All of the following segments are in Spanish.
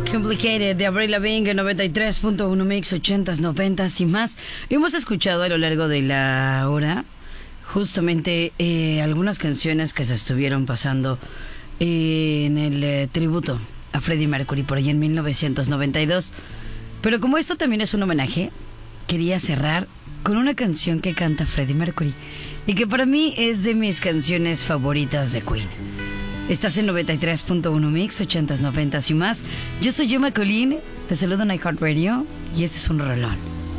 Complicated de Avril Lavigne, 93.1 Mix, 80s, 90s y más. Hemos escuchado a lo largo de la hora justamente algunas canciones que se estuvieron pasando en el tributo a Freddie Mercury por allá en 1992. Pero como esto también es un homenaje, quería cerrar con una canción que canta Freddie Mercury y que para mí es de mis canciones favoritas de Queen. Estás en 93.1 Mix, 80s, 90s y más. Yo soy Gemma Colín, te saludo en iHeartRadio y este es un rolón.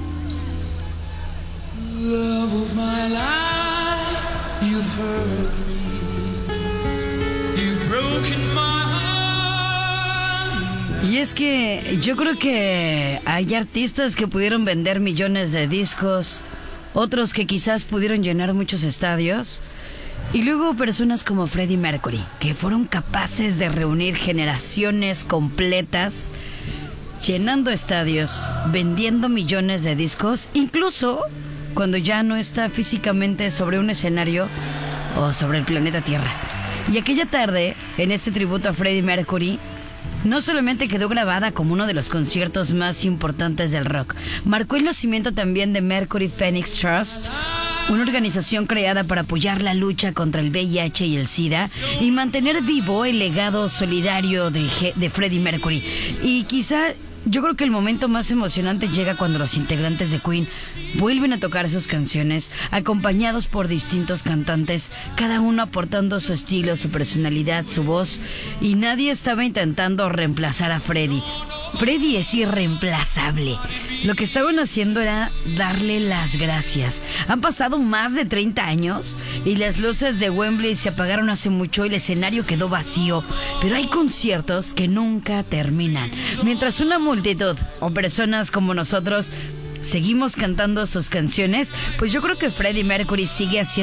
Love of my life, you've hurt me, you've broken my heart. Y es que yo creo que hay artistas que pudieron vender millones de discos, otros que quizás pudieron llenar muchos estadios, y luego personas como Freddie Mercury, que fueron capaces de reunir generaciones completas, llenando estadios, vendiendo millones de discos, incluso cuando ya no está físicamente sobre un escenario o sobre el planeta Tierra. Y aquella tarde, en este tributo a Freddie Mercury, no solamente quedó grabada como uno de los conciertos más importantes del rock, marcó el nacimiento también de Mercury Phoenix Trust, una organización creada para apoyar la lucha contra el VIH y el SIDA y mantener vivo el legado solidario de Freddie Mercury. Y quizá yo creo que el momento más emocionante llega cuando los integrantes de Queen vuelven a tocar sus canciones, acompañados por distintos cantantes, cada uno aportando su estilo, su personalidad, su voz, y nadie estaba intentando reemplazar a Freddie. Freddie es irreemplazable. Lo que estaban haciendo era darle las gracias. Han pasado más de 30 años y las luces de Wembley se apagaron hace mucho y el escenario quedó vacío. Pero hay conciertos que nunca terminan. Mientras una multitud o personas como nosotros seguimos cantando sus canciones, pues yo creo que Freddie Mercury sigue haciendo